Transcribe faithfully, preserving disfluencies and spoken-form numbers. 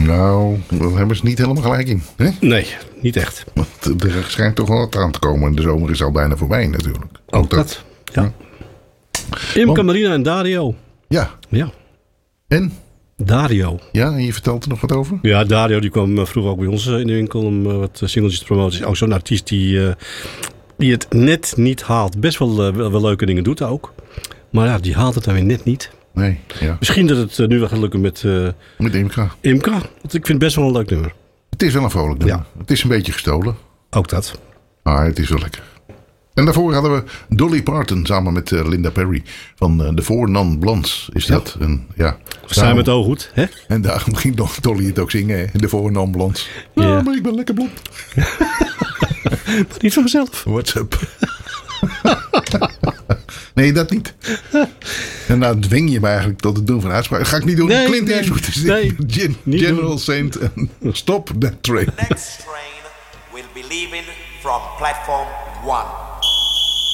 Nou, daar hebben ze niet helemaal gelijk in. Hè? Nee, niet echt. Want er schijnt toch wel wat aan te komen. De zomer is al bijna voorbij natuurlijk. Ook dat. Ja. ja. Imca, Want, Marina en Dario. Ja. Ja. En? Dario. Ja, en je vertelt er nog wat over? Ja, Dario die kwam vroeger ook bij ons in de winkel om wat singeltjes te promoten. Ook zo'n artiest die, uh, die het net niet haalt. Best wel, uh, wel, wel leuke dingen doet ook. Maar ja, die haalt het dan weer net niet. Nee, ja. Misschien dat het uh, nu wel gaat lukken met... Uh, met Imca. Imca. Want ik vind het best wel een leuk nummer. Het is wel een vrolijk nummer. Ja. Het is een beetje gestolen. Ook dat. Maar het is wel lekker. En daarvoor hadden we Dolly Parton samen met uh, Linda Perry van uh, de Four Non Blondes. Is ja. dat? En, ja, samen met oog goed, hè? En daarom ging Dolly het ook zingen, hè? De Four Non Blondes. Ja, yeah. Maar ik ben lekker blond. Maar niet van mezelf. What's up? Nee, dat niet. En nou dwing je me eigenlijk tot het doen van uitspraak. Dat ga ik niet doen. Nee, Clint nee, Eastwood is nee, Gen- General Saint. Stop that train. The next train will be leaving from platform one.